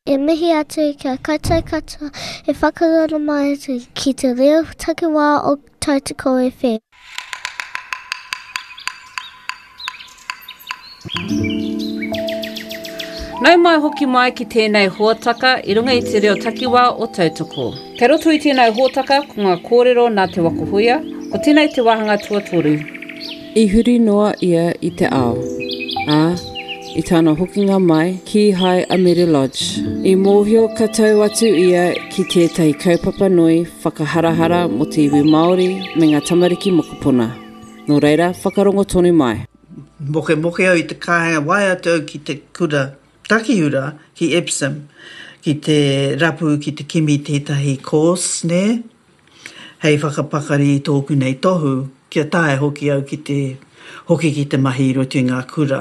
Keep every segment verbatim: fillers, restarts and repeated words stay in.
E mihi atu kia koutou katoa e whakarono mai atu ki te reo takiwā o Tautoko F M. Nau mai hoki mai ki tēnei huataka i runga i te reo takiwā o Tautoko. Kei roto i tēnei huataka ko ngā kōrero nā te wakuhuia, ko tēnei te wahanga tuatoru. I huri noa ia i te ao. A, i tāna hokinga mai ki Hai Amiri Lodge. I mōhio katau atu ia ki tētahi kaupapa nui whakaharahara mo te iwi Māori me ngā tamariki mokopuna. Nō reira, whakarongo tonu mai. Moke moke au i te kāinga wai atu ki te kura takiura ki Epsom, ki te rapu ki te kimi tētahi course, ne? Hei whakapakari i tōku nei tohu, kia tae hoki au ki te, hoki ki te mahi i roto i ngā kura.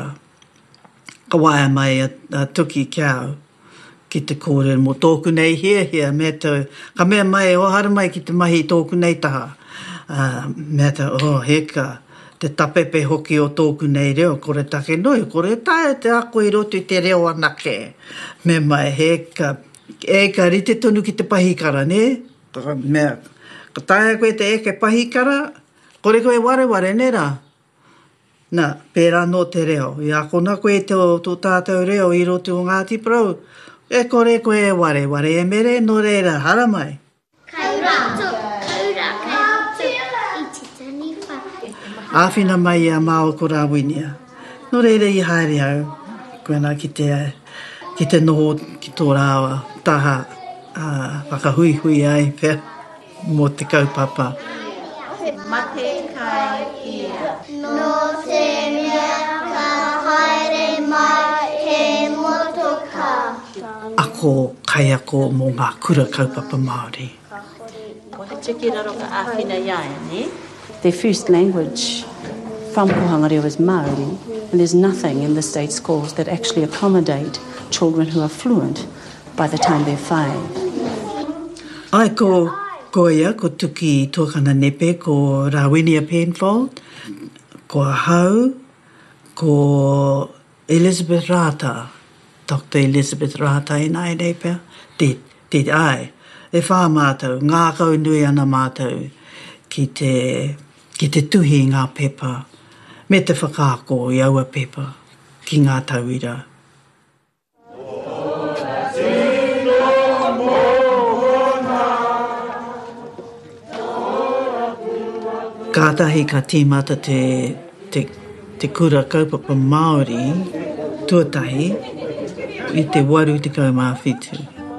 Ka waia mai a, a tuki kiao ki te kōrero mo tōku nei hea hea, mea tau, ka mea mai o hara mai ki te mahi i tōku nei taha. Uh, mea tau, oh heka, te tapepe hoki o tōku nei reo, kore take noi, kore tae te ako i roto i te reo anake. Me mai heka, e ka rite tonu ki te pahikara, ne? Taka mea, ka tae koe te eke pahikara, kore koe ware ware, ne ra? Nā, pērā no te reo. I a kona koe te o tō tātou reo i roto o Ngāti Porou, e kore koe e ware, ware e mere, no reira, hara mai. Kaura, kaura, kaura, i te tani wha. Āwhina mai a Māo ko Rāwinia. No reira i haere au, koena ki te, ki te noho ki tō rāwa, taha, uh, whakahui hui ai, pia, mo te kaupapa. Mate kai ia. No te mea ka haere mai he motoka. Ako, kai ako mō ngā kura kaupapa Māori. Ko he tiki raroka āwhina iai, ne? Their first language from Pohanga Reo is Māori, and there's nothing in the state schools that actually accommodate children who are fluent by the time they're five. Ai ko, ko ia, ko tuki i tōkana nepe, ko Rāwinia Penfold, ko Hau, ko Elizabeth Rata, Doctor Elizabeth Rata i nai neipea, te, te ai, e whā mātou, ngā kau nui ana mātou ki te, ki te tuhi ngā pepa, me te whakaako i aua pepa ki ngā tauira. Kātahi ka tīmata te, te, te kura kaupapa Māori, tuatahi, i te waru te kaumāwhitu.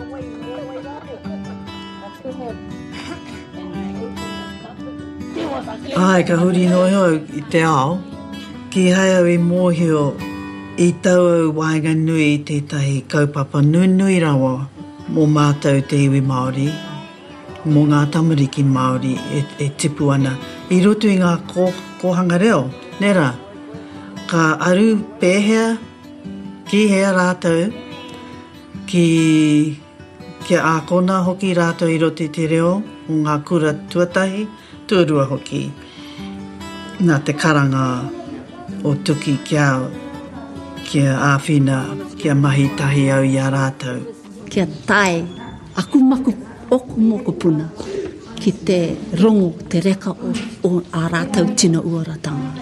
Ai, ka huri noho i te ao, ki hai au i mōhio i tau au wainga nui i tētahi kaupapa nui nui rawa mō mātou te iwi Māori, mō ngā tamariki Māori e, e tipu ana. I roto i ngā ko, kohanga reo, nera, ka aru pēhea ki hea rātou, ki, ki a kona hoki rātou i roto i te reo, o ngā kura tuatahi, tuarua hoki. Nā te karanga o tuki kiao, kia āwhina, kia mahi tahi au i a rātou. Kia tae, aku maku oku mokopuna, ki te rongo, te reka o, o a rātou tina uaratanga.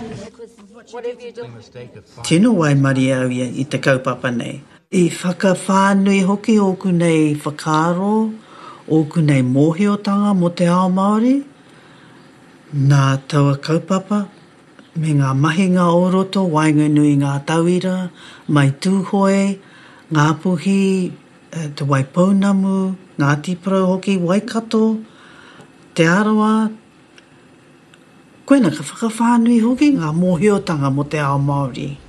Tino wai mari au ia i te kaupapa nei. I whakawhānui hoki oku nei whakaro, oku nei mōhiotanga mo te ao Māori, nā taua kaupapa, me ngā mahinga o roto, wainga nui ngā tauira, mai tūhoe, ngā puhi, te Waipounamu, Ngāti Porou hoki, Waikato, te Arawa. Koena ka whakawhānui hoki ngā mōhiotanga mo te ao Māori.